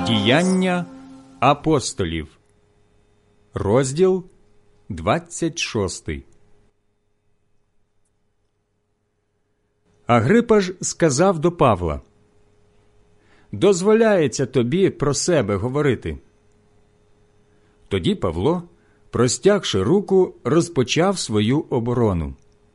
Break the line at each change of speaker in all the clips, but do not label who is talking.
Діяння апостолів, розділ 26. Агрипа ж сказав до Павла: «Дозволяється тобі про себе говорити». Тоді Павло, простягши руку, розпочав свою оборону.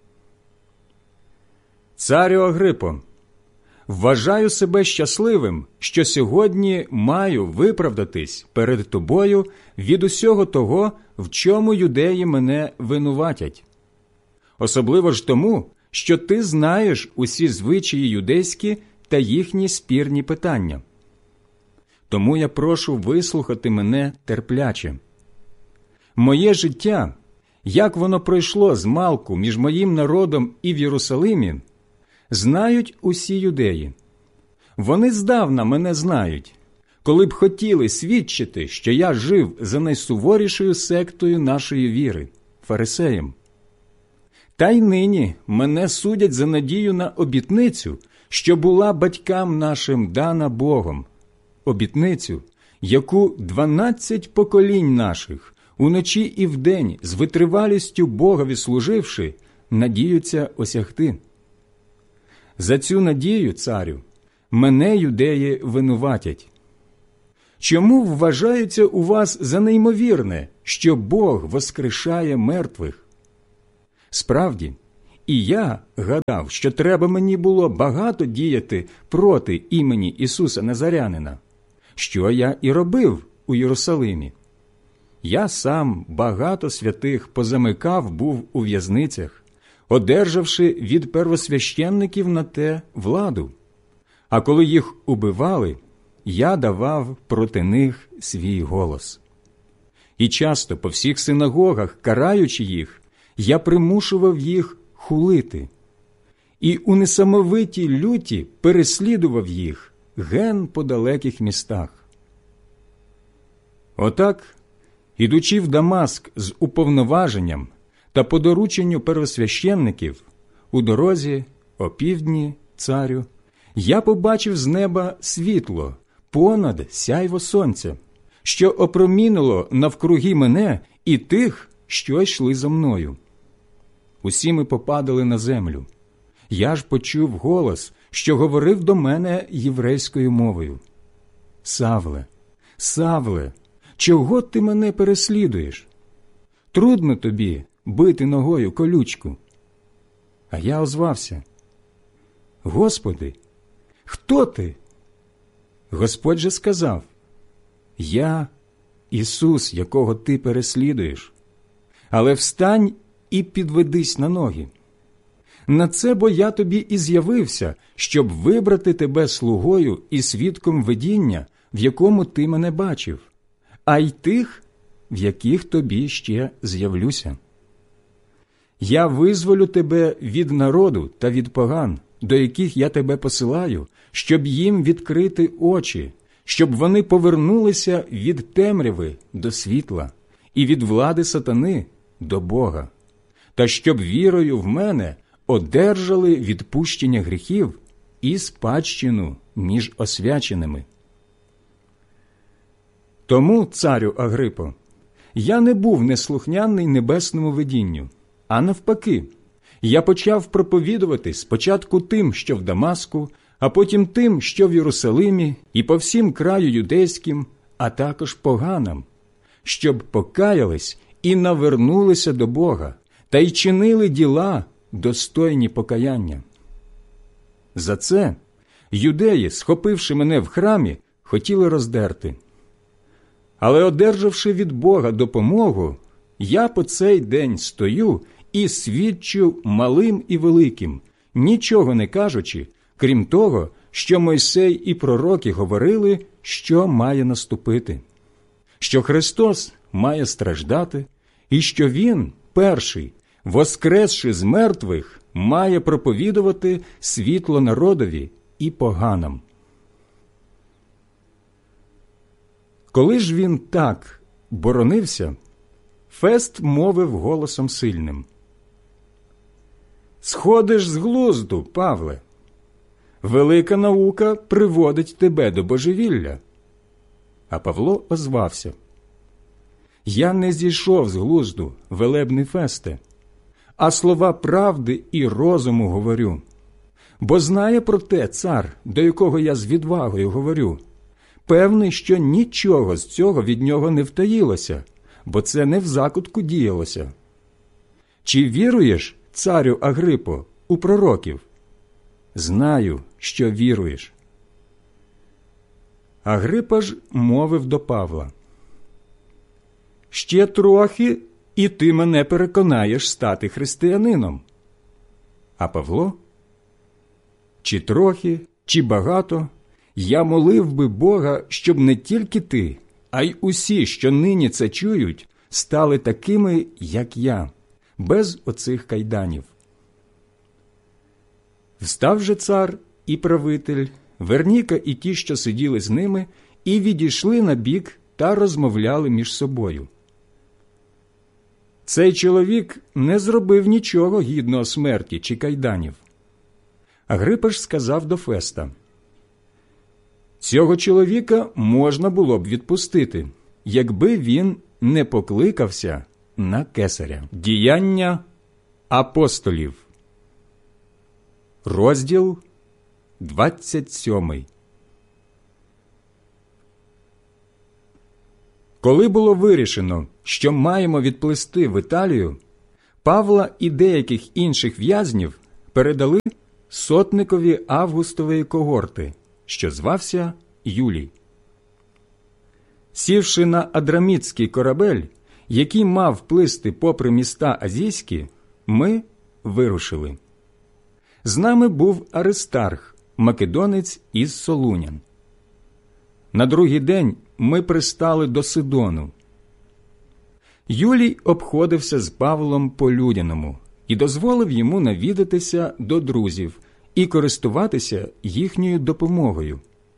«Царю Агрипо, вважаю себе щасливим, що сьогодні маю виправдатись перед тобою від усього того, в чому юдеї мене винуватять. Особливо ж тому, що ти знаєш усі звичаї юдейські та їхні спірні питання. Тому я прошу вислухати мене терпляче. Моє життя, як воно пройшло змалку між моїм народом і в Єрусалимі, знають усі юдеї. Вони здавна мене знають, коли б хотіли свідчити, що я жив за найсуворішою сектою нашої віри – фарисеєм. Та й нині мене судять за надію на обітницю, що була батькам нашим дана Богом, обітницю, яку 12 поколінь наших, уночі і вдень, з витривалістю Богові служивши, надіються осягти. За цю надію, царю, мене юдеї винуватять. Чому вважається у вас за неймовірне, що Бог воскрешає мертвих? Справді, і я гадав, що треба мені було багато діяти проти імені Ісуса Назарянина, що я і робив у Єрусалимі. Я сам багато святих позамикав був у в'язницях, одержавши від первосвященників на те владу. А коли їх убивали, я давав проти них свій голос. І часто по всіх синагогах, караючи їх, я примушував їх хулити. І у несамовитій люті переслідував їх ген по далеких містах. Отак, ідучи в Дамаск з уповноваженням та по дорученню первосвященників, у дорозі, опівдні, царю, я побачив з неба світло, понад сяйво сонця, що опромінило навкруги мене і тих, що йшли за мною. Усі ми попадали на землю. Я ж почув голос, що говорив до мене єврейською мовою: «Савле, Савле, чого ти мене переслідуєш? Трудно тобі бити ногою колючку». А я озвався: «Господи, хто ти?» Господь же сказав: «Я Ісус, якого ти переслідуєш. Але встань і підведись на ноги. На це бо я тобі і з'явився, щоб вибрати тебе слугою і свідком видіння, в якому ти мене бачив, а й тих, в яких тобі ще з'явлюся. Я визволю тебе від народу та від поган, до яких я тебе посилаю, щоб їм відкрити очі, щоб вони повернулися від темряви до світла і від влади сатани до Бога, та щоб вірою в мене одержали відпущення гріхів і спадщину між освяченими. Тому, царю Агрипо, я не був неслухняний небесному видінню, а навпаки, я почав проповідувати спочатку тим, що в Дамаску, а потім тим, що в Єрусалимі, і по всім краю юдейським, а також поганам, щоб покаялись і навернулися до Бога, та й чинили діла, достойні покаяння. За це юдеї, схопивши мене в храмі, хотіли роздерти. Але, одержавши від Бога допомогу, я по цей день стою і свідчу малим і великим, нічого не кажучи, крім того, що Мойсей і пророки говорили, що має наступити, що Христос має страждати, і що Він, перший, воскресши з мертвих, має проповідувати світло народові і поганам. Коли ж він так боронився, Фест мовив голосом сильним: «Сходиш з глузду, Павле. Велика наука приводить тебе до божевілля. А Павло озвався: «Я не зійшов з глузду, велебний Фесте, а слова правди і розуму говорю. Бо знає про те цар, до якого я з відвагою говорю, певний, що нічого з цього від нього не втаїлося, бо це не в закутку діялося. Чи віруєш, царю Агрипо, у пророків? Знаю, що віруєш». Агрипа ж мовив до Павла: «Ще трохи, і ти мене переконаєш стати християнином». А Павло: «Чи трохи, чи багато, я молив би Бога, щоб не тільки ти, а й усі, що нині це чують, стали такими, як я, без оцих кайданів». Встав же цар і правитель, Верніка і ті, що сиділи з ними, і відійшли на бік та розмовляли між собою. Цей чоловік не зробив нічого гідного смерті чи кайданів. Агрипа ж сказав до Феста: «Цього чоловіка можна було б відпустити, якби він не покликався на кесаря». Діяння апостолів, розділ 27. Коли було вирішено, що маємо відплисти в Італію, Павла і деяких інших в'язнів передали сотникові Августової когорти, що звався Юлій. Сівши на Адрамітський корабель, який мав плисти попри міста азійські, ми вирушили. З нами був Аристарх, македонець із Солунян. На другий день ми пристали до Сидону. Юлій обходився з Павлом по-людяному і дозволив йому навідатися до друзів і користуватися їхньою допомогою.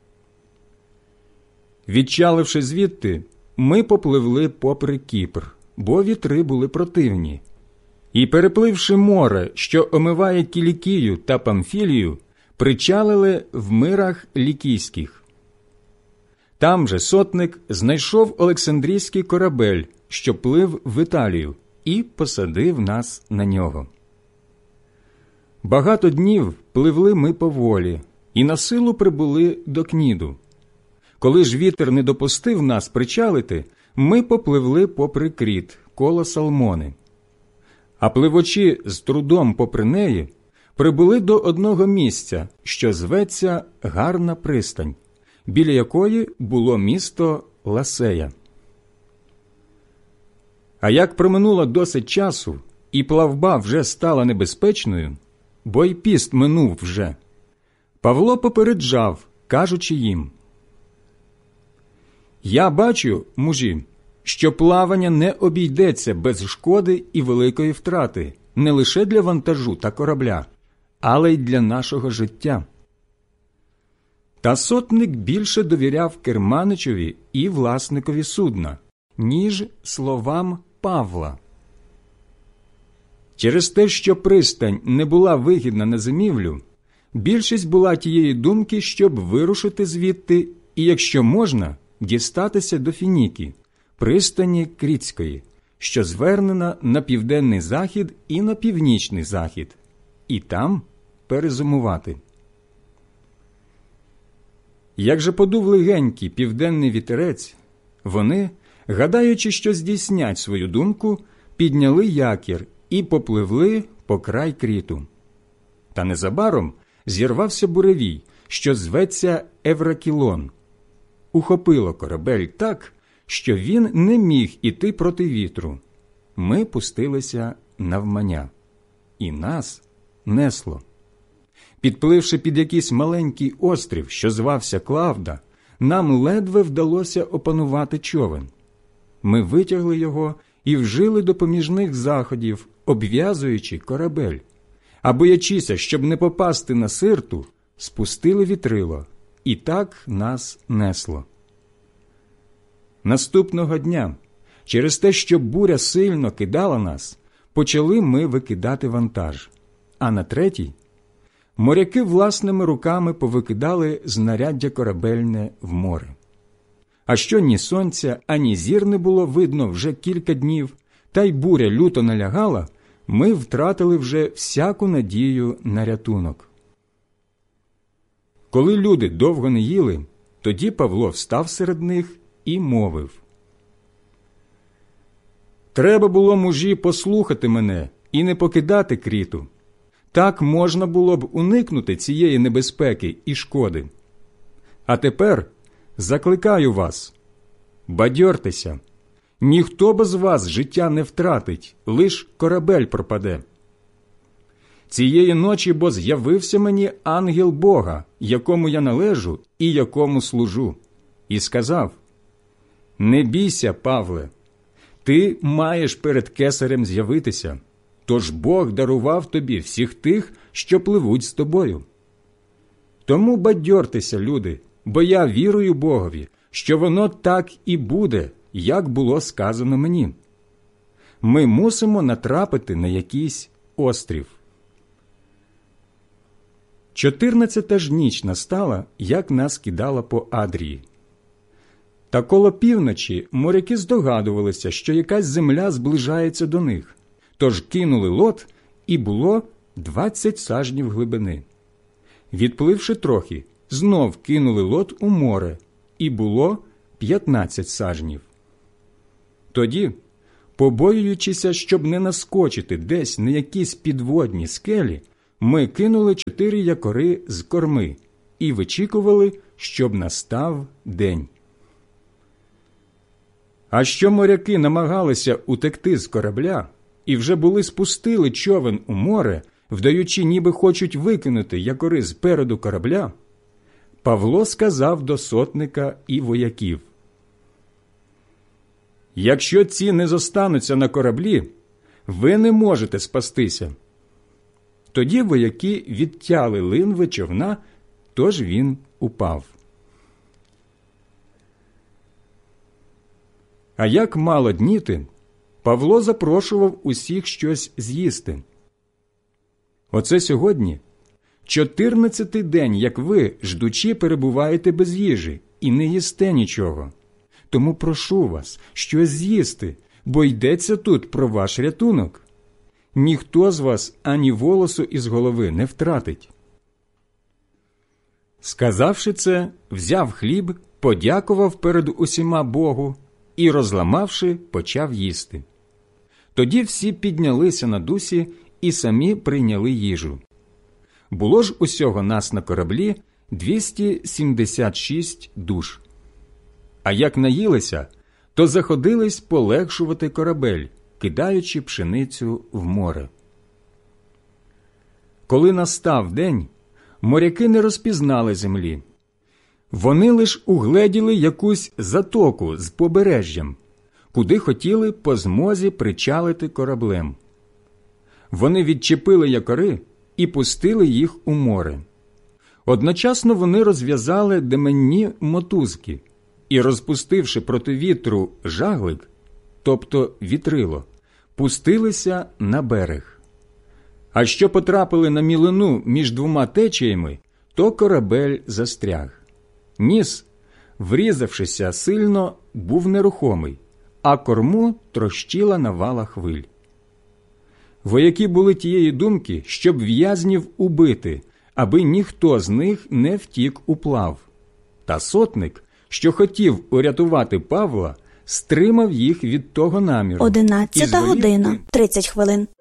Відчаливши звідти, ми попливли попри Кіпр, бо вітри були противні. І, перепливши море, що омиває Кілікію та Памфілію, причалили в Мирах Лікійських. Там же сотник знайшов Олександрійський корабель, що плив в Італію, і посадив нас на нього. Багато днів пливли ми поволі, і на силу прибули до Кніду. Коли ж вітер не допустив нас причалити, ми попливли попри Кріт, коло Салмони. А пливучи з трудом попри неї, прибули до одного місця, що зветься Гарна пристань, біля якої було місто Ласея. А як проминуло досить часу, і плавба вже стала небезпечною, бо й піст минув вже, Павло попереджав, кажучи їм: «Я бачу, мужі, що плавання не обійдеться без шкоди і великої втрати не лише для вантажу та корабля, але й для нашого життя». Та сотник більше довіряв керманичеві і власникові судна, ніж словам Павла. Через те, що пристань не була вигідна на зимівлю, більшість була тієї думки, щоб вирушити звідти і, якщо можна, дістатися до Фініки, пристані Крітської, що звернена на південний захід і на північний захід, і там перезимувати. Як же подув легенький південний вітерець, вони, гадаючи, що здійснять свою думку, підняли якір і попливли по край Кріту. Та незабаром зірвався буревій, що зветься Евракілон. Ухопило корабель так, що він не міг іти проти вітру. Ми пустилися навмання, і нас несло. Підпливши під якийсь маленький острів, що звався Клавда, нам ледве вдалося опанувати човен. Ми витягли його і вжили допоміжних заходів, обв'язуючи корабель. А боячися, щоб не попасти на Сирту, спустили вітрило, і так нас несло. Наступного дня, через те, що буря сильно кидала нас, почали ми викидати вантаж, а на третій моряки власними руками повикидали знаряддя корабельне в море. А що ні сонця, ані зір не було видно вже кілька днів, та й буря люто налягала, ми втратили вже всяку надію на рятунок. Коли люди довго не їли, тоді Павло встав серед них і мовив: «Треба було, мужі, послухати мене і не покидати Кріту. Так можна було б уникнути цієї небезпеки і шкоди. А тепер закликаю вас, бадьортеся. Ніхто без вас життя не втратить, лиш корабель пропаде. Цієї ночі бо з'явився мені ангел Бога, якому я належу і якому служу, і сказав: не бійся, Павле, ти маєш перед кесарем з'явитися, тож Бог дарував тобі всіх тих, що пливуть з тобою. Тому бадьортеся, люди, бо я вірую Богові, що воно так і буде, як було сказано мені. Ми мусимо натрапити на якийсь острів». 14-та ж ніч настала, як нас кидала по Адрії. Та коло півночі моряки здогадувалися, що якась земля зближається до них, тож кинули лод, і було 20 сажнів глибини. Відпливши трохи, знов кинули лод у море, і було 15 сажнів. Тоді, побоюючися, щоб не наскочити десь на якісь підводні скелі, ми кинули 4 якори з корми і вичікували, щоб настав день. А що моряки намагалися утекти з корабля і вже були спустили човен у море, вдаючи, ніби хочуть викинути якори спереду корабля, Павло сказав до сотника і вояків: «Якщо ці не зостануться на кораблі, ви не можете спастися». Тоді вояки відтяли линви човна, тож він упав. А як мало дніти, Павло запрошував усіх щось з'їсти. Оце сьогодні 14-й день, як ви, ждучи, перебуваєте без їжі і не їсте нічого. Тому прошу вас щось з'їсти, бо йдеться тут про ваш рятунок. Ніхто з вас ані волосу із голови не втратить». Сказавши це, взяв хліб, подякував перед усіма Богу і, розламавши, почав їсти. Тоді всі піднялися на дусі і самі прийняли їжу. Було ж усього нас на кораблі 276 душ. А як наїлися, то заходились полегшувати корабель, кидаючи пшеницю в море. Коли настав день, моряки не розпізнали землі. Вони лиш угледіли якусь затоку з побережжям, куди хотіли по змозі причалити кораблем. Вони відчепили якори і пустили їх у море. Одночасно вони розв'язали деменні мотузки і, розпустивши проти вітру жаглик, тобто вітрило, пустилися на берег. А що потрапили на мілину між двома течіями, то корабель застряг. Ніс, врізавшися сильно, був нерухомий, а корму трощила навала хвиль. Вояки були тієї думки, щоб в'язнів убити, аби ніхто з них не втік уплав. Та сотник, що хотів урятувати Павла, стримав їх від того наміру.
11 година, 30 хвилин.